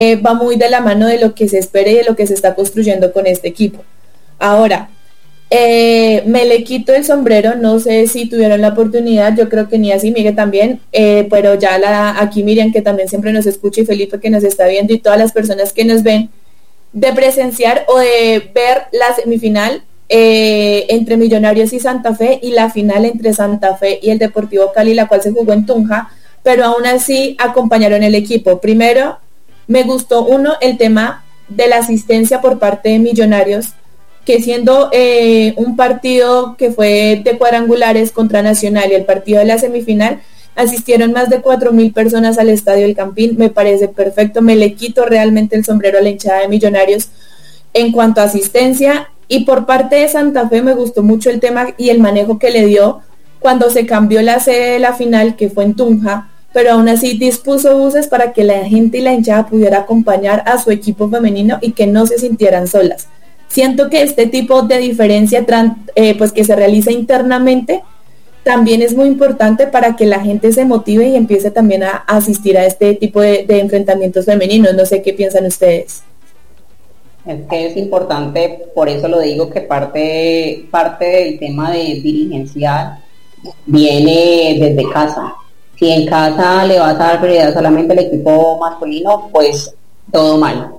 va muy de la mano de lo que se espera y de lo que se está construyendo con este equipo. Ahora, me le quito el sombrero, no sé si tuvieron la oportunidad, yo creo que ni así Miguel también, pero ya aquí Miriam, que también siempre nos escucha, y Felipe, que nos está viendo, y todas las personas que nos ven, de presenciar o de ver la semifinal entre Millonarios y Santa Fe, y la final entre Santa Fe y el Deportivo Cali, la cual se jugó en Tunja, pero aún así acompañaron el equipo. Primero, me gustó el tema de la asistencia por parte de Millonarios, que siendo un partido que fue de cuadrangulares contra Nacional y el partido de la semifinal, asistieron más de 4.000 personas al Estadio El Campín. Me parece perfecto, me le quito realmente el sombrero a la hinchada de Millonarios en cuanto a asistencia. Y por parte de Santa Fe me gustó mucho el tema y el manejo que le dio cuando se cambió la sede de la final, que fue en Tunja, pero aún así dispuso buses para que la gente y la hinchada pudiera acompañar a su equipo femenino y que no se sintieran solas. Siento que este tipo de diferencia pues que se realiza internamente también es muy importante para que la gente se motive y empiece también a asistir a este tipo de enfrentamientos femeninos. No sé qué piensan ustedes. Es que es importante, por eso lo digo, que parte del tema de dirigencial viene desde casa. Si en casa le vas a dar prioridad solamente al equipo masculino, pues todo mal.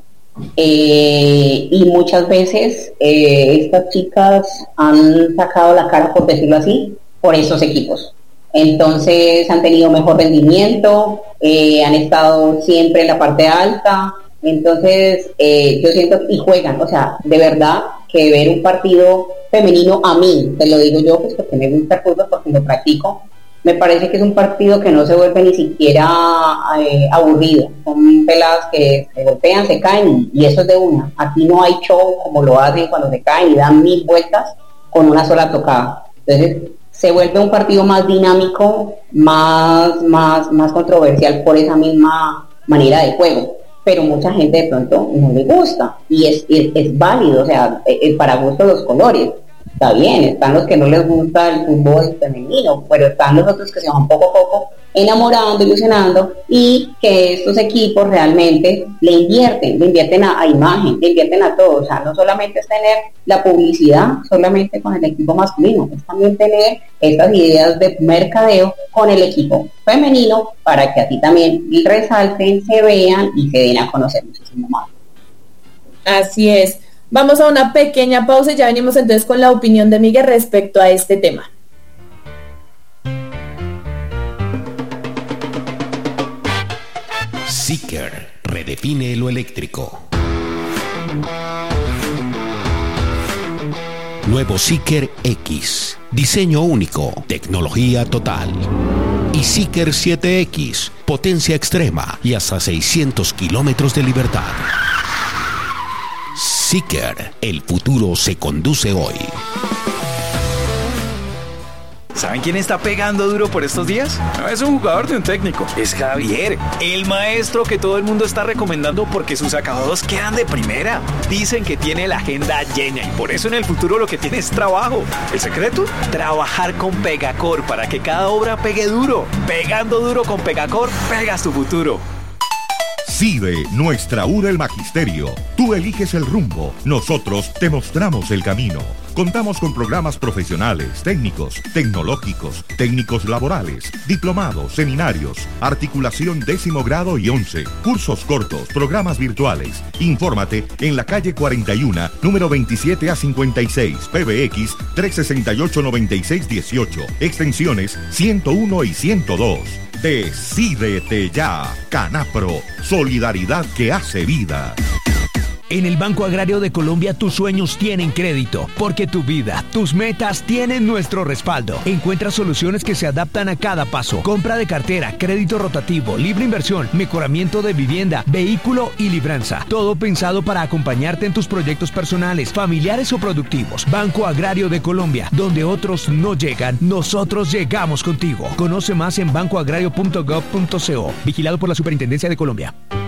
Y muchas veces estas chicas han sacado la cara, por decirlo así, por esos equipos. Entonces han tenido mejor rendimiento, han estado siempre en la parte alta. Entonces yo siento, y juegan, o sea, de verdad que ver un partido femenino, a mí, te lo digo yo, pues porque me gusta el fútbol, porque lo practico, me parece que es un partido que no se vuelve ni siquiera aburrido. Son peladas que se golpean, se caen, y eso es de una. Aquí no hay show como lo hacen cuando se caen y dan 1000 vueltas con una sola tocada. Entonces se vuelve un partido más dinámico, más controversial por esa misma manera de juego. Pero mucha gente de pronto no le gusta, y es válido, o sea, para gusto los colores. Está bien, están los que no les gusta el fútbol femenino, pero están los otros que se van poco a poco enamorando, ilusionando, y que estos equipos realmente le invierten a imagen, le invierten a todo. O sea, no solamente es tener la publicidad solamente con el equipo masculino, es también tener estas ideas de mercadeo con el equipo femenino, para que así también resalten, se vean y se den a conocer muchísimo más. Así es. Vamos a una pequeña pausa y ya venimos entonces con la opinión de Miguel respecto a este tema. Zeekr redefine lo eléctrico. Nuevo Zeekr X. Diseño único, tecnología total. Y Zeekr 7X, potencia extrema y hasta 600 kilómetros de libertad. Zeekr, el futuro se conduce hoy. ¿Saben quién está pegando duro por estos días? No es un jugador de un técnico, es Javier, el maestro que todo el mundo está recomendando porque sus acabados quedan de primera. Dicen que tiene la agenda llena y por eso en el futuro lo que tiene es trabajo. ¿El secreto? Trabajar con Pegacor para que cada obra pegue duro. Pegando duro con Pegacor, pegas tu futuro. CIDE, nuestra U del Magisterio. Tú eliges el rumbo, nosotros te mostramos el camino. Contamos con programas profesionales, técnicos, tecnológicos, técnicos laborales, diplomados, seminarios, articulación 10º grado y 11, cursos cortos, programas virtuales. Infórmate en la calle 41, número 27 a 56, PBX 368-9618, extensiones 101 y 102. Decídete ya, Canapro, solidaridad que hace vida. En el Banco Agrario de Colombia tus sueños tienen crédito, porque tu vida, tus metas tienen nuestro respaldo. Encuentra soluciones que se adaptan a cada paso. Compra de cartera, crédito rotativo, libre inversión, mejoramiento de vivienda, vehículo y libranza. Todo pensado para acompañarte en tus proyectos personales, familiares o productivos. Banco Agrario de Colombia, donde otros no llegan, nosotros llegamos contigo. Conoce más en bancoagrario.gov.co. Vigilado por la Superintendencia de Colombia.